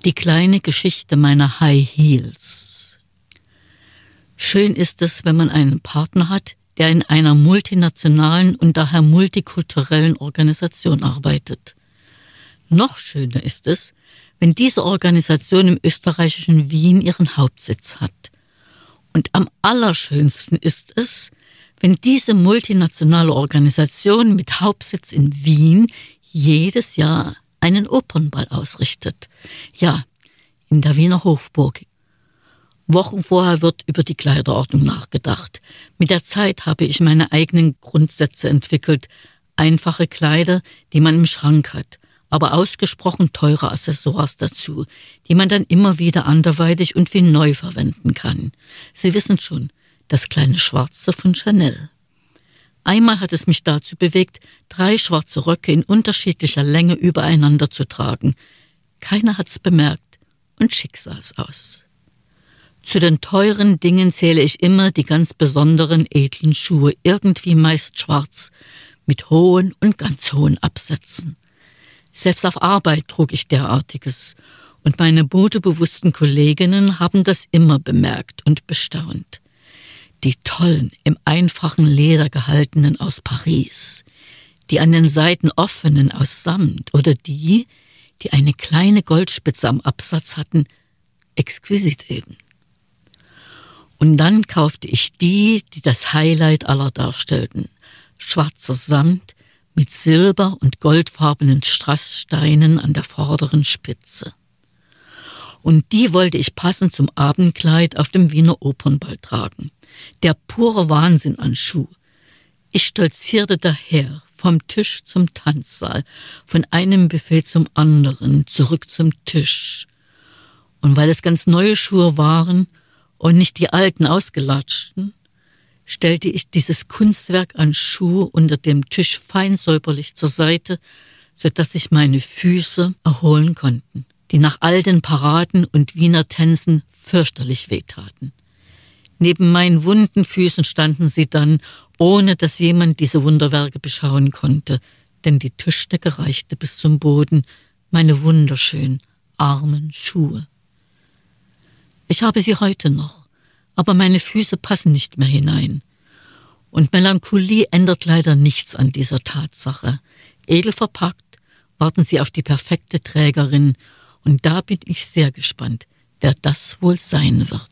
Die kleine Geschichte meiner High Heels. Schön ist es, wenn man einen Partner hat, der in einer multinationalen und daher multikulturellen Organisation arbeitet. Noch schöner ist es, wenn diese Organisation im österreichischen Wien ihren Hauptsitz hat. Und am allerschönsten ist es, wenn diese multinationale Organisation mit Hauptsitz in Wien jedes Jahr einen Opernball ausrichtet. Ja, in der Wiener Hofburg. Wochen vorher wird über die Kleiderordnung nachgedacht. Mit der Zeit habe ich meine eigenen Grundsätze entwickelt. Einfache Kleider, die man im Schrank hat, aber ausgesprochen teure Accessoires dazu, die man dann immer wieder anderweitig und wie neu verwenden kann. Sie wissen schon, das kleine Schwarze von Chanel. Einmal hat es mich dazu bewegt, 3 schwarze Röcke in unterschiedlicher Länge übereinander zu tragen. Keiner hat's bemerkt und schick sah es aus. Zu den teuren Dingen zähle ich immer die ganz besonderen edlen Schuhe, irgendwie meist schwarz, mit hohen und ganz hohen Absätzen. Selbst auf Arbeit trug ich derartiges und meine modebewussten Kolleginnen haben das immer bemerkt und bestaunt. Die tollen, im einfachen Leder gehaltenen aus Paris, die an den Seiten offenen aus Samt oder die eine kleine Goldspitze am Absatz hatten, exquisit eben. Und dann kaufte ich die das Highlight aller darstellten, schwarzer Samt mit silber- und goldfarbenen Strasssteinen an der vorderen Spitze. Und die wollte ich passend zum Abendkleid auf dem Wiener Opernball tragen. Der pure Wahnsinn an Schuh. Ich stolzierte daher, vom Tisch zum Tanzsaal, von einem Buffet zum anderen, zurück zum Tisch. Und weil es ganz neue Schuhe waren und nicht die alten ausgelatschten, stellte ich dieses Kunstwerk an Schuh unter dem Tisch fein säuberlich zur Seite, sodass sich meine Füße erholen konnten, die nach all den Paraden und Wiener Tänzen fürchterlich wehtaten. Neben meinen wunden Füßen standen sie dann, ohne dass jemand diese Wunderwerke beschauen konnte, denn die Tischdecke reichte bis zum Boden, meine wunderschönen, armen Schuhe. Ich habe sie heute noch, aber meine Füße passen nicht mehr hinein. Und Melancholie ändert leider nichts an dieser Tatsache. Edel verpackt warten sie auf die perfekte Trägerin, und da bin ich sehr gespannt, wer das wohl sein wird.